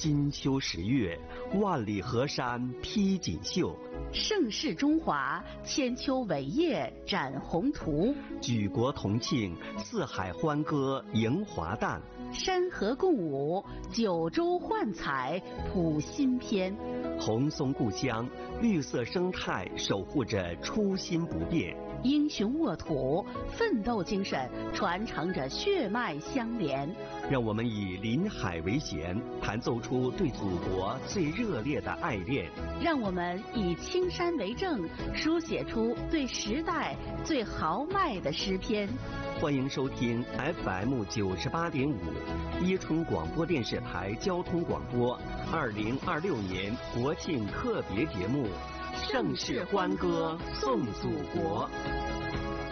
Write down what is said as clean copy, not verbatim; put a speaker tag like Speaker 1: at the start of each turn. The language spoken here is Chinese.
Speaker 1: 金秋十月，万里河山披锦绣。
Speaker 2: 盛世中华，千秋伟业展宏图。
Speaker 1: 举国同庆，四海欢歌迎华诞。
Speaker 2: 山河共舞，九州焕彩谱新篇。
Speaker 1: 红松故乡，绿色生态守护着初心不变。
Speaker 2: 英雄沃土，奋斗精神传承着血脉相连。
Speaker 1: 让我们以临海为弦，弹奏出对祖国最热烈的爱恋。
Speaker 2: 让我们以青山为证，书写出对时代最豪迈的诗篇。
Speaker 1: 欢迎收听 FM 98.5伊春广播电视台交通广播2026年国庆特别节目《盛世欢歌颂祖国》。